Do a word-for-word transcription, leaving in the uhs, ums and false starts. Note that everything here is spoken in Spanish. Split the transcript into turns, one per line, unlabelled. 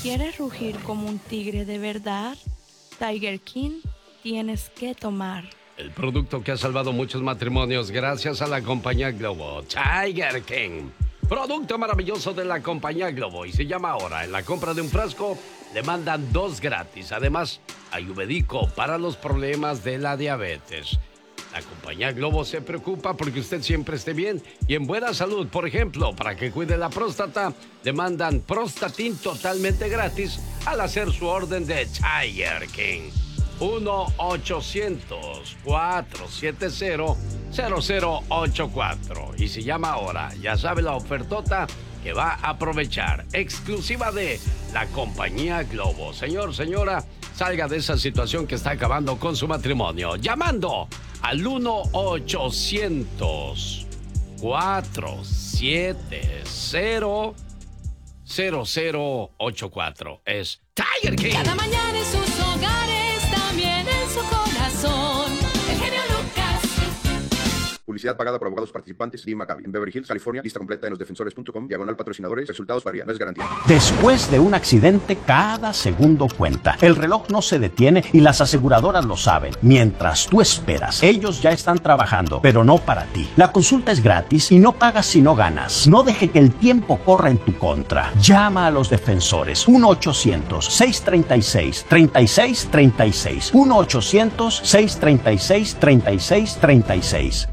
¿Quieres rugir como un tigre de verdad? Tiger King tienes que tomar.
El producto que ha salvado muchos matrimonios gracias a la compañía Globo. Tiger King. Producto maravilloso de la compañía Globo. Y se llama ahora. En la compra de un frasco le mandan dos gratis. Además, Ayurvédico para los problemas de la diabetes. La compañía Globo se preocupa porque usted siempre esté bien y en buena salud. Por ejemplo, para que cuide la próstata, le mandan Prostatin totalmente gratis al hacer su orden de Tiger King. uno ochocientos, cuatrocientos setenta, cero cero ocho cuatro. Y se llama ahora. Ya sabe la ofertota que va a aprovechar. Exclusiva de la compañía Globo. Señor, señora, salga de esa situación que está acabando con su matrimonio. Llamando al uno ochocientos, cuatrocientos setenta, cero cero ocho cuatro. Es Tiger King.
Cada mañana en sus hogares, también en su corazón. El genio Lucas.
Publicidad pagada por abogados participantes de Maccabi. En Beverly Hills, California. Lista completa en losdefensores punto com. Diagonal patrocinadores. Resultados varían. No es garantía.
Después de un accidente, cada segundo cuenta. El reloj no se detiene y las aseguradoras lo saben. Mientras tú esperas, ellos ya están trabajando, pero no para ti. La consulta es gratis y no pagas si no ganas. No deje que el tiempo corra en tu contra. Llama a los defensores. uno ochocientos, seiscientos treinta y seis, treinta y seis treinta y seis. uno ochocientos, seiscientos treinta y seis, treinta y seis treinta y seis.